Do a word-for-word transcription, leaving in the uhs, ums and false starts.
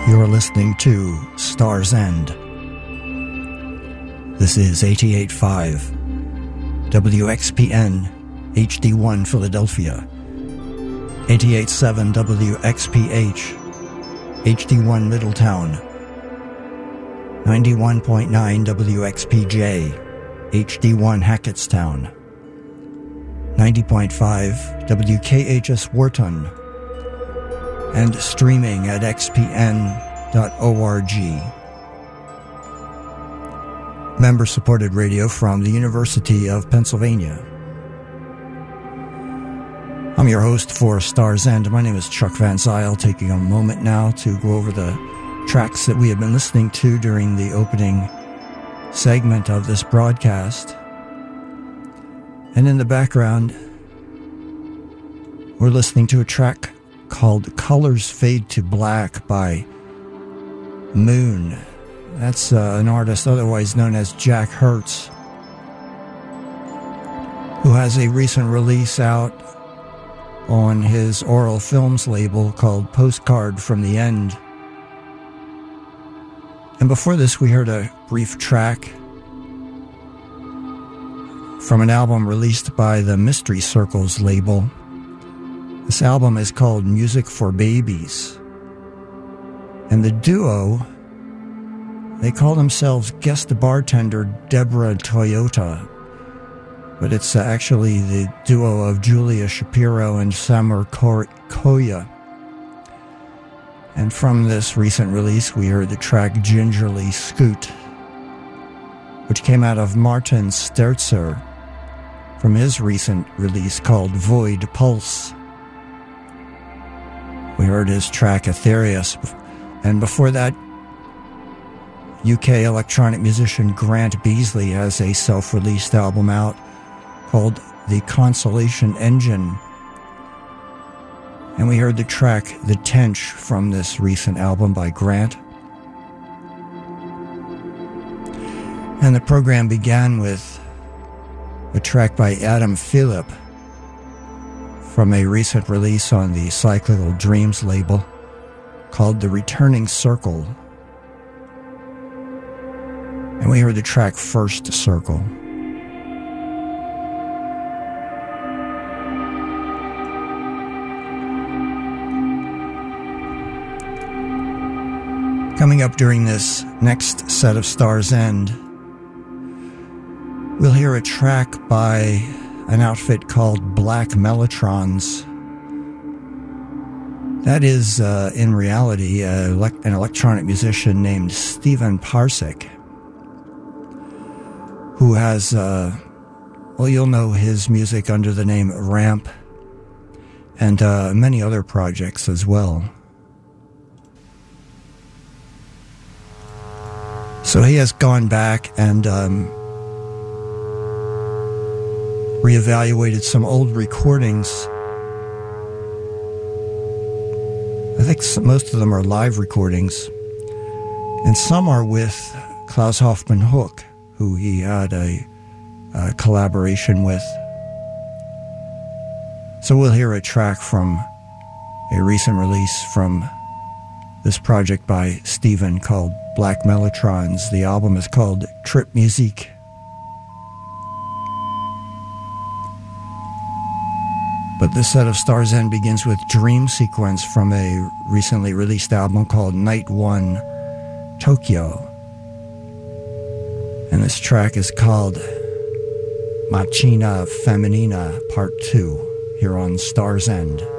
You're listening to Star's End. This is eighty-eight point five W X P N H D one Philadelphia, eighty-eight point seven W X P H H D one Middletown, ninety-one point nine W X P J H D one Hackettstown, ninety point five W K H S Wharton, and streaming at x p n dot org. Member-supported radio from the University of Pennsylvania. I'm your host for Star's End. My name is Chuck Van Zyl, taking a moment now to go over the tracks that we have been listening to during the opening segment of this broadcast. And in the background, we're listening to a track called Colors Fade to Black by Moon. That's uh, an artist otherwise known as Jack Hertz, who has a recent release out on his Aural Films label called Postcard from the End. And before this, we heard a brief track from an album released by the Mystery Circles label. This album is called Music for Babies. And the duo, they call themselves Guest Bartender Deborah Toyota. But it's actually the duo of Julia Shapiro and Samur Koya. And from this recent release, we heard the track Gingerly Scoot, which came out of Martin Sterzer from his recent release called Void Pulse. We heard his track Aetherius, and before that, U K electronic musician Grant Beasley has a self-released album out called The Consolation Engine. And we heard the track The Tench from this recent album by Grant. And the program began with a track by Adam Phillip from a recent release on the Cyclical Dreams label called The Returning Circle. And we heard the track First Circle. Coming up during this next set of Star's End, we'll hear a track by an outfit called Black Mellotrons. That is, uh, in reality, uh, an electronic musician named Stephen Parsik, who has, uh, well, you'll know his music under the name Ramp, and uh, many other projects as well. So he has gone back and um, reevaluated some old recordings. I think some, most of them are live recordings, and some are with Klaus Hoffman Hook, who he had a, a collaboration with. So we'll hear a track from a recent release from this project by Stephen called Black Mellotrons. The album is called Trip Musique. But this set of Star's End begins with Dream Sequence from a recently released album called Night One Tokyo. And this track is called Machina Feminina Part two here on Star's End.